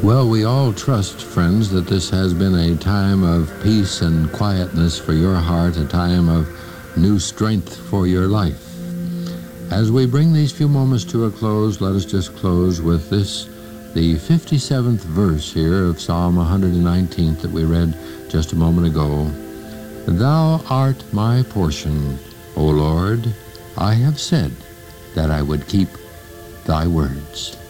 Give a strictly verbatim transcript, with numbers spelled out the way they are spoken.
Well, we all trust, friends, that this has been a time of peace and quietness for your heart, a time of new strength for your life. As we bring these few moments to a close, let us just close with this, the fifty-seventh verse here of Psalm one hundred nineteen that we read just a moment ago. Thou art my portion, O Lord. I have said that I would keep thy words.